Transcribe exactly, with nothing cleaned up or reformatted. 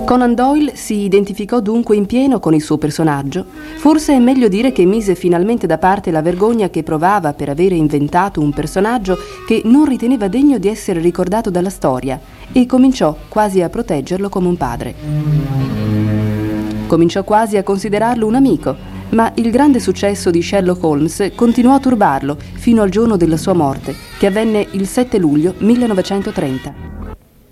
Conan Doyle si identificò dunque in pieno con il suo personaggio. Forse è meglio dire che mise finalmente da parte la vergogna che provava per avere inventato un personaggio che non riteneva degno di essere ricordato dalla storia e cominciò quasi a proteggerlo come un padre. Cominciò quasi a considerarlo un amico, ma il grande successo di Sherlock Holmes continuò a turbarlo fino al giorno della sua morte, che avvenne il sette luglio millenovecentotrenta.